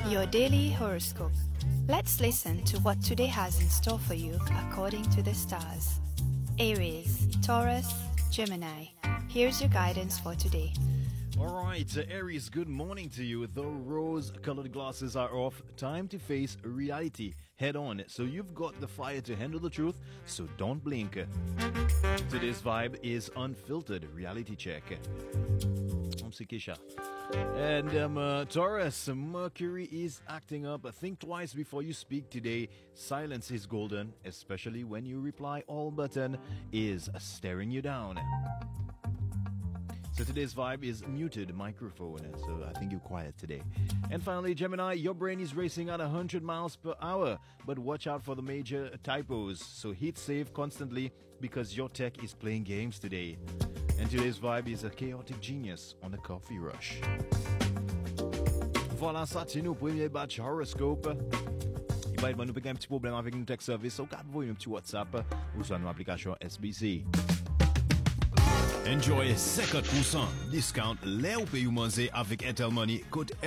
Your daily horoscope. Let's listen to what today has in store for you according to the stars. Aries, Taurus, Gemini. Here's your guidance for today. All right, Aries, good morning to you. The rose-colored glasses are off. Time to face reality head on. So you've got the fire to handle the truth, so don't blink. Today's vibe is unfiltered reality check. I'm Sikisha. And Taurus, Mercury is acting up. Think twice before you speak today. Silence is golden, especially when you reply all button is staring you down. So today's vibe is muted microphone, so I think you're quiet today. And finally, Gemini, your brain is racing at 100 miles per hour, but watch out for the major typos. So hit save constantly because your tech is playing games today. And today's vibe is a chaotic genius on a coffee rush. Voilà, ça c'est nos premiers batch horoscope. Il va être nous péguer un petit problème avec nos tech service. Au cas de vous, un petit WhatsApp ou sur notre application SBC. Enjoy 50% discount là où paye manger avec Intel Money. Code